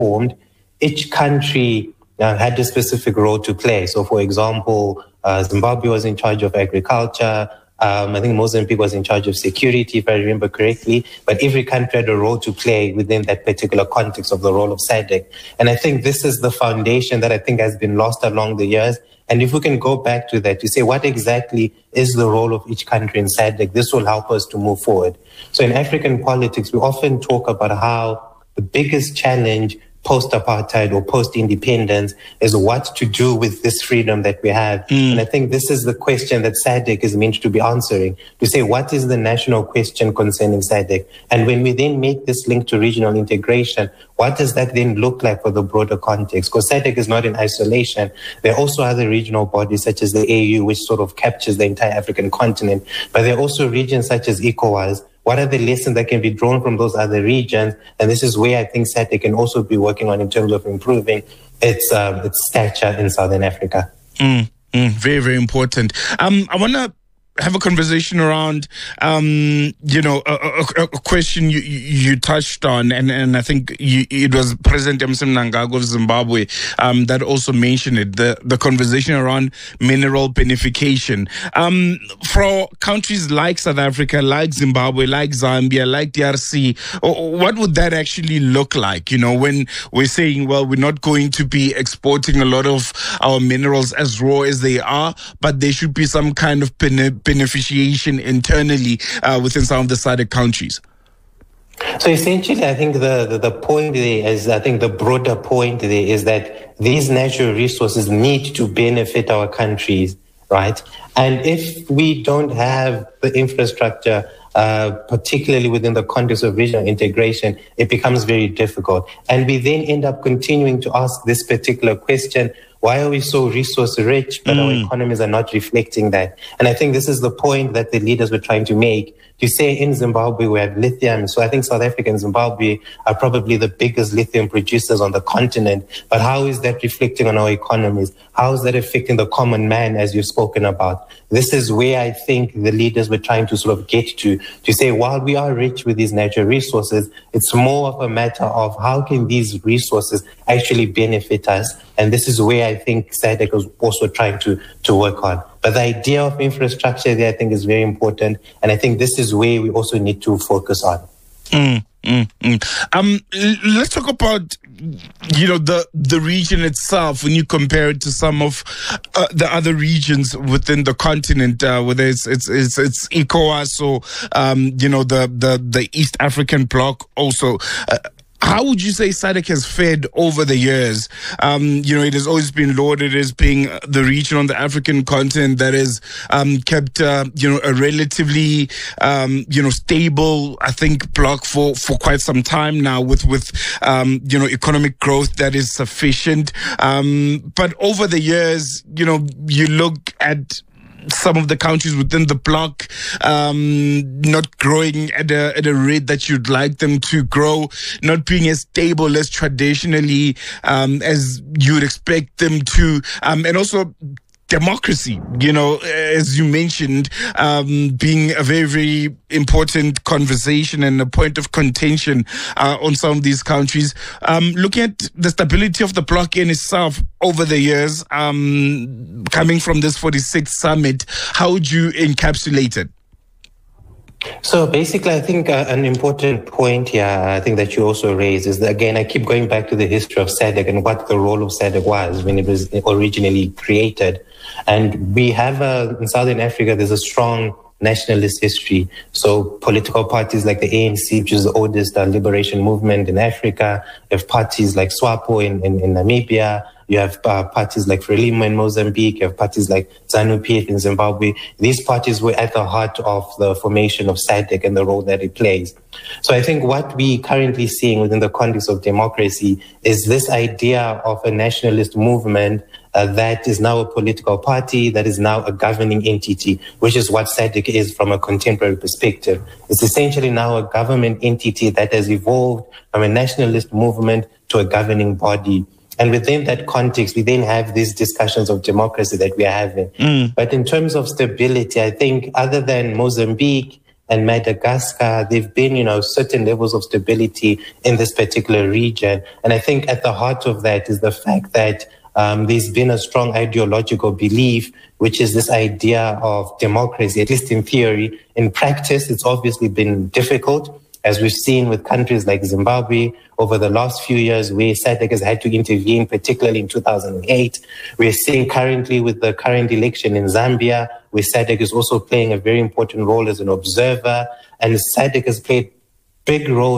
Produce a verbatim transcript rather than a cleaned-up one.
formed, each country uh, had a specific role to play. So, for example, uh, Zimbabwe was in charge of agriculture. Um, I think Mozambique was in charge of security, if I remember correctly. But every country had a role to play within that particular context of the role of SADC. And I think this is the foundation that I think has been lost along the years. And if we can go back to that, to say what exactly is the role of each country in SADC, this will help us to move forward. So in African politics, we often talk about how the biggest challenge post-apartheid or post-independence is what to do with this freedom that we have. Mm. And I think this is the question that SADC is meant to be answering, to say what is the national question concerning SADC? And when we then make this link to regional integration, what does that then look like for the broader context? Because SADC is not in isolation. There are also other regional bodies such as the A U, which sort of captures the entire African continent. But there are also regions such as ECOWAS. What are the lessons that can be drawn from those other regions? And this is where I think SADC can also be working on in terms of improving its um, its stature in Southern Africa. Mm, mm, very, very important. Um, I want to have a conversation around, um, you know, a, a, a question you, you touched on, and, and I think you, it was President Emmerson Mnangagwa of Zimbabwe um, that also mentioned it, the, the conversation around mineral beneficiation. Um, for countries like South Africa, like Zimbabwe, like Zambia, like D R C, what would that actually look like? You know, when we're saying, well, we're not going to be exporting a lot of our minerals as raw as they are, but there should be some kind of beneficiation beneficiation internally uh, within some of the SADC countries? So essentially, I think the, the, the point there is, I think the broader point there is that these natural resources need to benefit our countries, right? And if we don't have the infrastructure, uh, particularly within the context of regional integration, it becomes very difficult. And we then end up continuing to ask this particular question: why are we so resource rich, but mm. our economies are not reflecting that? And I think this is the point that the leaders were trying to make, to say in Zimbabwe we have lithium. So I think South Africa and Zimbabwe are probably the biggest lithium producers on the continent. But how is that reflecting on our economies? How is that affecting the common man, as you've spoken about? This is where I think the leaders were trying to sort of get to, to say, while we are rich with these natural resources, it's more of a matter of how can these resources actually benefit us? And this is where I think SADC is also trying to, to work on. But the idea of infrastructure there, I think, is very important. And I think this is where we also need to focus on. Mm, mm, mm. Um, let's talk about, you know, the the region itself when you compare it to some of uh, the other regions within the continent, uh, whether it's it's it's, it's ECOWAS or um, you know, the the the East African bloc also. Uh, How would you say SADC has fared over the years? Um, you know, it has always been lauded as being the region on the African continent that has um, kept, uh, you know, a relatively, um, you know, stable, I think, bloc for, for quite some time now with, with um, you know, economic growth that is sufficient. Um, but over the years, you know, you look at some of the countries within the bloc um, not growing at a, at a rate that you'd like them to grow, not being as stable as traditionally um, as you'd expect them to, um, and also democracy, you know, as you mentioned, um, being a very, very important conversation and a point of contention uh, on some of these countries. Um, looking at the stability of the bloc in itself over the years, um, coming from this forty-sixth summit, how would you encapsulate it? So basically, I think uh, an important point here, I think that you also raised is that, again, I keep going back to the history of SADC and what the role of SADC was when it was originally created. And we have, uh, in Southern Africa, there's a strong nationalist history. So political parties like the A N C, which is the oldest uh, liberation movement in Africa. You have parties like SWAPO in, in, in Namibia. You have uh, parties like Frelimo in Mozambique. You have parties like ZANU-P F in Zimbabwe. These parties were at the heart of the formation of SADC and the role that it plays. So I think what we currently seeing within the context of democracy is this idea of a nationalist movement Uh, that is now a political party, that is now a governing entity, which is what SADC is from a contemporary perspective. It's essentially now a government entity that has evolved from a nationalist movement to a governing body. And within that context, we then have these discussions of democracy that we are having. Mm. But in terms of stability, I think other than Mozambique, and Madagascar, there've been, you know, certain levels of stability in this particular region. And I think at the heart of that is the fact that um, there's been a strong ideological belief, which is this idea of democracy, at least in theory. In practice, it's obviously been difficult, as we've seen with countries like Zimbabwe over the last few years, where SADC has had to intervene, particularly in two thousand eight. We're seeing currently with the current election in Zambia, where SADC is also playing a very important role as an observer, and SADC has played big roles